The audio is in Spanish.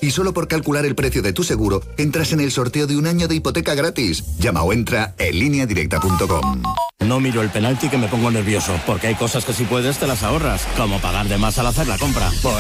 Y solo por calcular el precio de tu seguro, entras en el sorteo de un año de hipoteca gratis. Llama o entra en lineadirecta.com. No miro el penalti que me pongo nervioso, porque hay cosas que si puedes te las ahorras, como pagar de más al hacer la compra.